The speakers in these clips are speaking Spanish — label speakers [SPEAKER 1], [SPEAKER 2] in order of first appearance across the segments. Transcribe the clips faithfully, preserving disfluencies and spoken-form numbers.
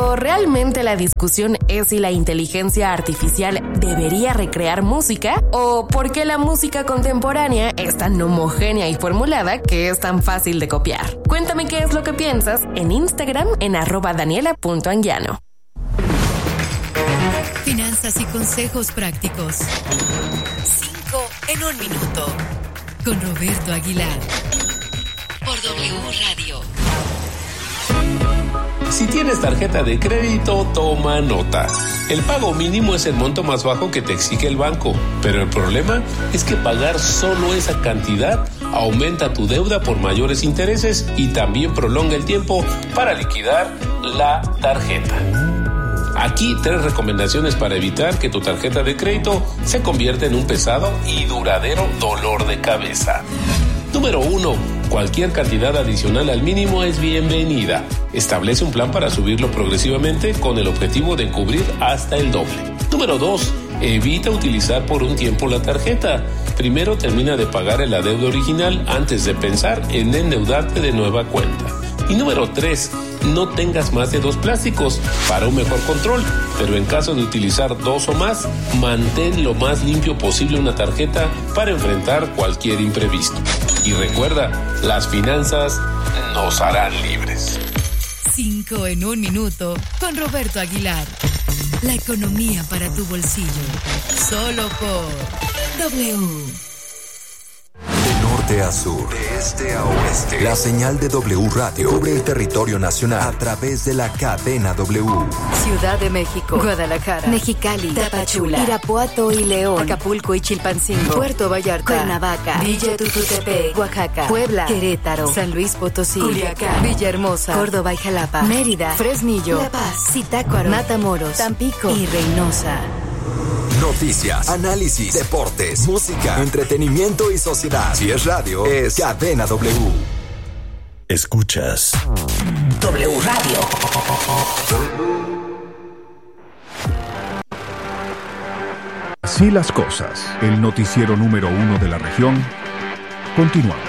[SPEAKER 1] Pero ¿realmente la discusión es si la inteligencia artificial debería recrear música? ¿O por qué la música contemporánea es tan homogénea y formulada que es tan fácil de copiar? Cuéntame qué es lo que piensas en Instagram en arroba daniela punto anguiano.
[SPEAKER 2] Finanzas y consejos prácticos. Cinco en un minuto. Con Roberto Aguilar. Por W Radio.
[SPEAKER 3] Si tienes tarjeta de crédito, toma nota. El pago mínimo es el monto más bajo que te exige el banco, pero el problema es que pagar solo esa cantidad aumenta tu deuda por mayores intereses y también prolonga el tiempo para liquidar la tarjeta. Aquí tres recomendaciones para evitar que tu tarjeta de crédito se convierta en un pesado y duradero dolor de cabeza. Número uno. Cualquier cantidad adicional al mínimo es bienvenida. Establece un plan para subirlo progresivamente con el objetivo de cubrir hasta el doble. Número dos. Evita utilizar por un tiempo la tarjeta. Primero termina de pagar el adeudo original antes de pensar en endeudarte de nueva cuenta. Y número tres. No tengas más de dos plásticos para un mejor control, pero en caso de utilizar dos o más, mantén lo más limpio posible una tarjeta para enfrentar cualquier imprevisto. Y recuerda, las finanzas nos harán libres.
[SPEAKER 2] Cinco en un minuto con Roberto Aguilar. La economía para tu bolsillo. Solo por W.
[SPEAKER 4] De norte a sur, de este a oeste, la señal de W Radio cubre el territorio nacional a través de la cadena W.
[SPEAKER 5] Ciudad de México, Guadalajara, Mexicali, Tapachula, Irapuato y León, Acapulco y Chilpancingo, Puerto Vallarta, Cuernavaca, Villa Tututepec, Oaxaca, Puebla, Querétaro, San Luis Potosí, Culiacán, Villahermosa, Córdoba y Jalapa, Mérida, Fresnillo, La Paz, Zitácuaro, Matamoros, Tampico y Reynosa.
[SPEAKER 4] Noticias, análisis, deportes, música, entretenimiento y sociedad. Si es radio, es Cadena W. Escuchas
[SPEAKER 2] W Radio.
[SPEAKER 6] Así las cosas. El noticiero número uno de la región. Continuamos.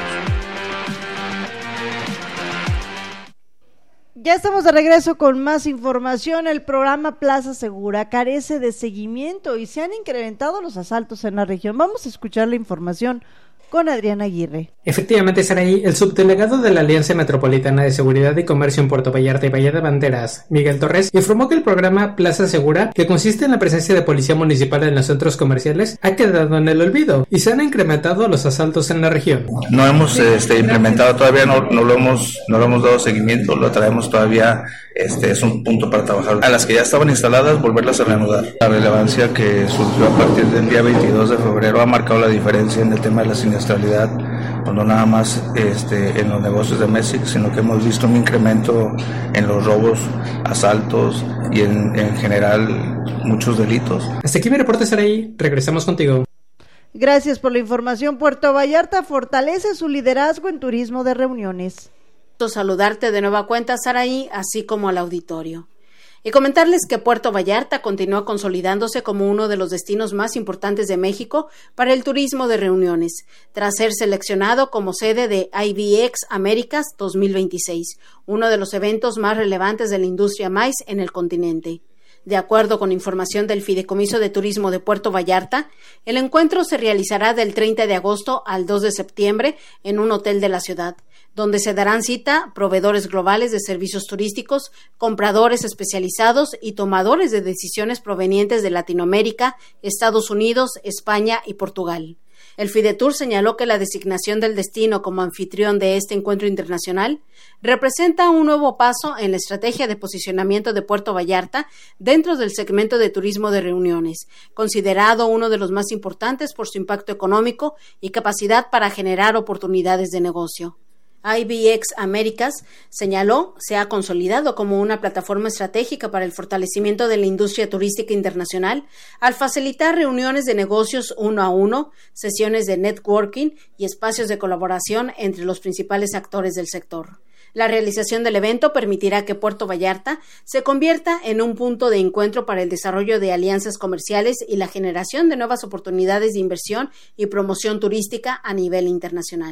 [SPEAKER 7] Ya estamos de regreso con más información. El programa Plaza Segura carece de seguimiento y se han incrementado los asaltos en la región. Vamos a escuchar la información con Adrián Aguirre.
[SPEAKER 8] Efectivamente, Saraí, el subdelegado de la Alianza Metropolitana de Seguridad y Comercio en Puerto Vallarta y Bahía de Banderas, Miguel Torres, informó que el programa Plaza Segura, que consiste en la presencia de policía municipal en los centros comerciales, ha quedado en el olvido y se han incrementado los asaltos en la región.
[SPEAKER 9] No hemos este, implementado todavía, no, no lo hemos no lo hemos dado seguimiento, lo traemos todavía, este es un punto para trabajar. A las que ya estaban instaladas, volverlas a reanudar. La relevancia que surgió a partir del día veintidós de febrero ha marcado la diferencia en el tema de la siniestralidad, no nada más este, en los negocios de Mesic, sino que hemos visto un incremento en los robos, asaltos y en, en general muchos delitos.
[SPEAKER 8] Hasta aquí mi reporte, Saraí. Regresamos contigo.
[SPEAKER 7] Gracias por la información. Puerto Vallarta fortalece su liderazgo en turismo de reuniones.
[SPEAKER 10] Saludarte de nueva cuenta, Saraí, así como al auditorio. Y comentarles que Puerto Vallarta continúa consolidándose como uno de los destinos más importantes de México para el turismo de reuniones, tras ser seleccionado como sede de I B X Américas dos mil veintiséis, uno de los eventos más relevantes de la industria MICE en el continente. De acuerdo con información del Fideicomiso de Turismo de Puerto Vallarta, el encuentro se realizará del treinta de agosto al dos de septiembre en un hotel de la ciudad, donde se darán cita proveedores globales de servicios turísticos, compradores especializados y tomadores de decisiones provenientes de Latinoamérica, Estados Unidos, España y Portugal. El Fidetur señaló que la designación del destino como anfitrión de este encuentro internacional representa un nuevo paso en la estrategia de posicionamiento de Puerto Vallarta dentro del segmento de turismo de reuniones, considerado uno de los más importantes por su impacto económico y capacidad para generar oportunidades de negocio. I B X Américas, señaló, se ha consolidado como una plataforma estratégica para el fortalecimiento de la industria turística internacional al facilitar reuniones de negocios uno a uno, sesiones de networking y espacios de colaboración entre los principales actores del sector. La realización del evento permitirá que Puerto Vallarta se convierta en un punto de encuentro para el desarrollo de alianzas comerciales y la generación de nuevas oportunidades de inversión y promoción turística a nivel internacional.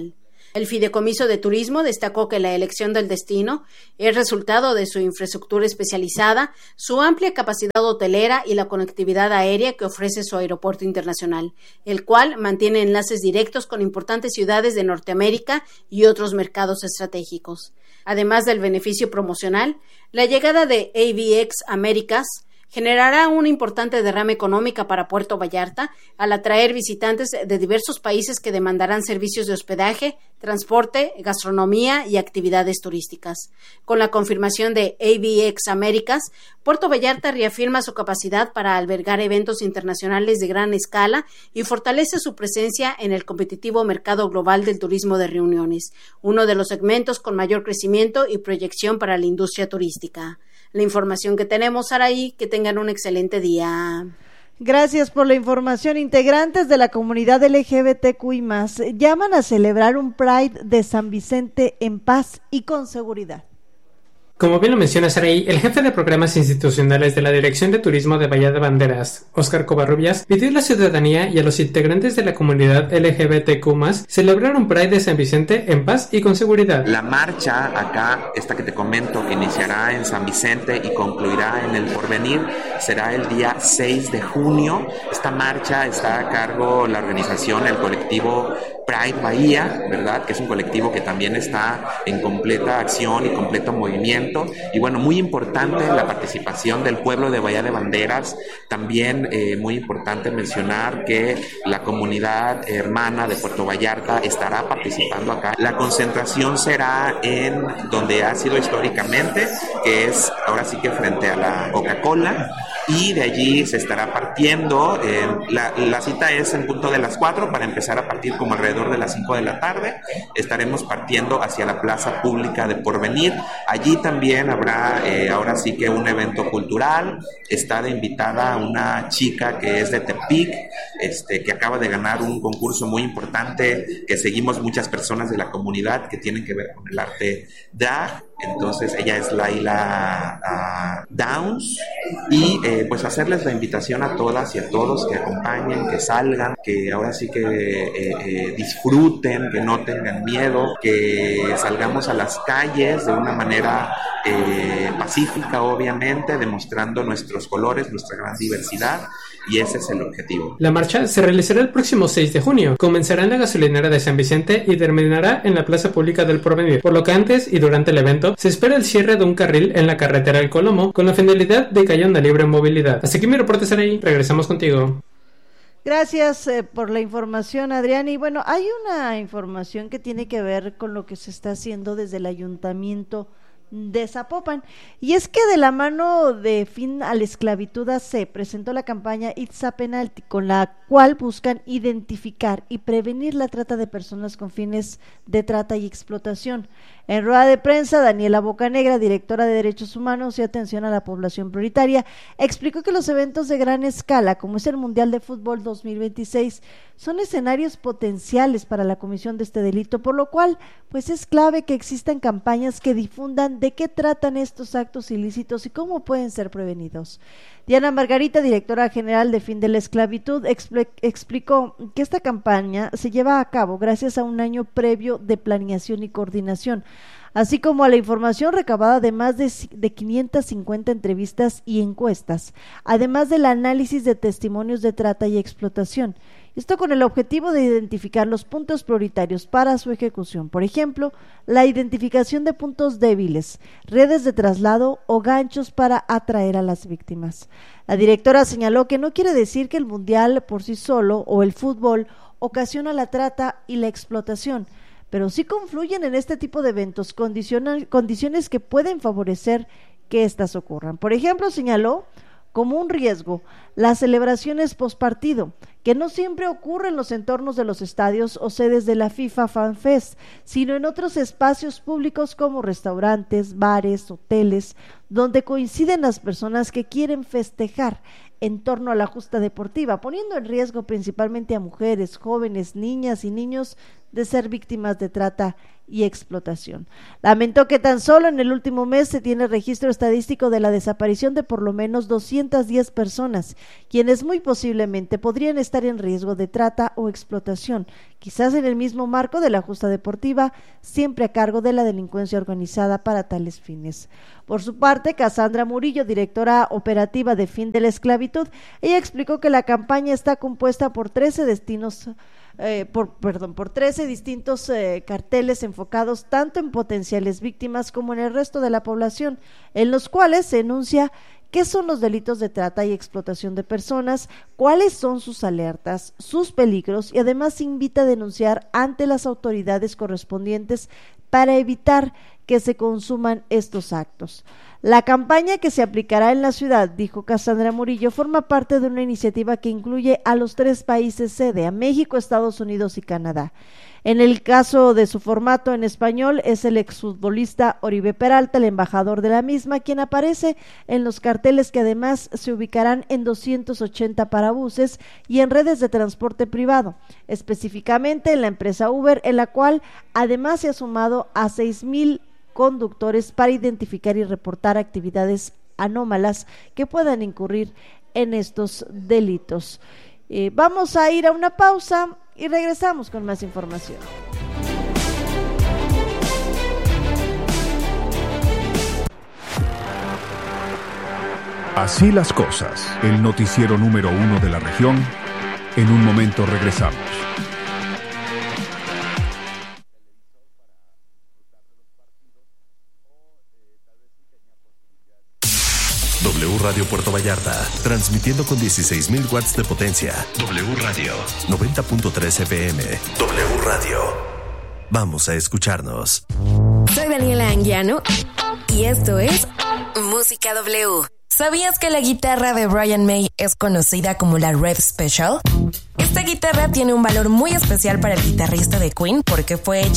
[SPEAKER 10] El Fideicomiso de Turismo destacó que la elección del destino es resultado de su infraestructura especializada, su amplia capacidad hotelera y la conectividad aérea que ofrece su aeropuerto internacional, el cual mantiene enlaces directos con importantes ciudades de Norteamérica y otros mercados estratégicos. Además del beneficio promocional, la llegada de A V X Américas generará una importante derrama económica para Puerto Vallarta al atraer visitantes de diversos países que demandarán servicios de hospedaje, transporte, gastronomía y actividades turísticas. Con la confirmación de A V X Américas, Puerto Vallarta reafirma su capacidad para albergar eventos internacionales de gran escala y fortalece su presencia en el competitivo mercado global del turismo de reuniones, uno de los segmentos con mayor crecimiento y proyección para la industria turística. La información que tenemos, Saraí, que tengan un excelente día.
[SPEAKER 7] Gracias por la información. Integrantes de la comunidad L G B T Q I más, llaman a celebrar un Pride de San Vicente en paz y con seguridad.
[SPEAKER 8] Como bien lo menciona Saraí, el jefe de programas institucionales de la Dirección de Turismo de Bahía de Banderas, Óscar Covarrubias, pidió a la ciudadanía y a los integrantes de la comunidad L G B T Q más, celebrar un Pride de San Vicente en paz y con seguridad.
[SPEAKER 11] La marcha acá, esta que te comento, que iniciará en San Vicente y concluirá en El Porvenir, será el día seis de junio. Esta marcha está a cargo la organización, el colectivo Pride Bahía, ¿verdad? Que es un colectivo que también está en completa acción y completo movimiento. Y bueno, muy importante la participación del pueblo de Bahía de Banderas. También eh, muy importante mencionar que la comunidad hermana de Puerto Vallarta estará participando acá. La concentración será en donde ha sido históricamente, que es ahora sí que frente a la Coca-Cola, y de allí se estará partiendo. Eh, la, la cita es en punto de las cuatro para empezar a partir como alrededor de las cinco de la tarde. Estaremos partiendo hacia la plaza pública de Porvenir. Allí también habrá eh, ahora sí que un evento cultural. Está de invitada una chica que es de Tepic, este, que acaba de ganar un concurso muy importante que seguimos muchas personas de la comunidad que tienen que ver con el arte drag. Entonces ella es Laila uh, Downs y eh, pues hacerles la invitación a todas y a todos que acompañen, que salgan, que ahora sí que eh, eh, disfruten, que no tengan miedo, que salgamos a las calles de una manera eh, pacífica, obviamente, demostrando nuestros colores, nuestra gran diversidad, y ese es el objetivo.
[SPEAKER 8] La marcha se realizará el próximo seis de junio, comenzará en la gasolinera de San Vicente y terminará en la plaza pública del Porvenir, por lo que antes y durante el evento se espera el cierre de un carril en la carretera del Colomo con la finalidad de que haya una libre movilidad. Hasta aquí mi reporte, Saraí. Regresamos contigo.
[SPEAKER 7] Gracias eh, por la información, Adrián. Y bueno, hay una información que tiene que ver con lo que se está haciendo desde el ayuntamiento de Zapopan, y es que de la mano de Fin a la Esclavitud A C presentó la campaña It's a Penalty, con la cual buscan identificar y prevenir la trata de personas con fines de trata y explotación. En rueda de prensa, Daniela Bocanegra, directora de Derechos Humanos y Atención a la Población Prioritaria, explicó que los eventos de gran escala, como es el Mundial de Fútbol dos mil veintiséis, son escenarios potenciales para la comisión de este delito, por lo cual pues es clave que existan campañas que difundan de qué tratan estos actos ilícitos y cómo pueden ser prevenidos. Diana Margarita, directora general de Fin de la Esclavitud, expl- explicó que esta campaña se lleva a cabo gracias a un año previo de planeación y coordinación, así como a la información recabada de más de, de quinientas cincuenta entrevistas y encuestas, además del análisis de testimonios de trata y explotación. Esto con el objetivo de identificar los puntos prioritarios para su ejecución, por ejemplo, la identificación de puntos débiles, redes de traslado o ganchos para atraer a las víctimas. La directora señaló que no quiere decir que el mundial por sí solo o el fútbol ocasiona la trata y la explotación, pero sí confluyen en este tipo de eventos condiciones que pueden favorecer que éstas ocurran. Por ejemplo, señaló como un riesgo las celebraciones postpartido, que no siempre ocurren en los entornos de los estadios o sedes de la FIFA Fan Fest, sino en otros espacios públicos como restaurantes, bares, hoteles, donde coinciden las personas que quieren festejar en torno a la justa deportiva, poniendo en riesgo principalmente a mujeres, jóvenes, niñas y niños de ser víctimas de trata y explotación. Lamentó que tan solo en el último mes se tiene registro estadístico de la desaparición de por lo menos doscientas diez personas, quienes muy posiblemente podrían estar en riesgo de trata o explotación, quizás en el mismo marco de la justa deportiva, siempre a cargo de la delincuencia organizada para tales fines. Por su parte, Cassandra Murillo, directora operativa de Fin de la Esclavitud, ella explicó que la campaña está compuesta por trece destinos Eh, por, perdón, por trece distintos eh, carteles enfocados tanto en potenciales víctimas como en el resto de la población, en los cuales se enuncia qué son los delitos de trata y explotación de personas, cuáles son sus alertas, sus peligros y además se invita a denunciar ante las autoridades correspondientes para evitar que se consuman estos actos. La campaña que se aplicará en la ciudad, dijo Cassandra Murillo, forma parte de una iniciativa que incluye a los tres países sede, a México, Estados Unidos y Canadá. En el caso de su formato en español, es el exfutbolista Oribe Peralta, el embajador de la misma, quien aparece en los carteles que además se ubicarán en doscientos ochenta parabuses y en redes de transporte privado, específicamente en la empresa Uber, en la cual además se ha sumado a seis mil conductores para identificar y reportar actividades anómalas que puedan incurrir en estos delitos. Eh, vamos a ir a una pausa y regresamos con más información.
[SPEAKER 6] Así las cosas, el noticiero número uno de la región. En un momento regresamos.
[SPEAKER 12] W Radio Puerto Vallarta, transmitiendo con dieciséis mil watts de potencia. W Radio, noventa punto tres F M. W Radio. Vamos a escucharnos.
[SPEAKER 1] Soy Daniela Anguiano y esto es Música W. ¿Sabías que la guitarra de Brian May es conocida como la Rev Special? Esta guitarra tiene un valor muy especial para el guitarrista de Queen porque fue hecha